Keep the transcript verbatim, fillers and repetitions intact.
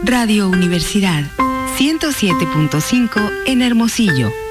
Radio Universidad ciento siete punto cinco en Hermosillo.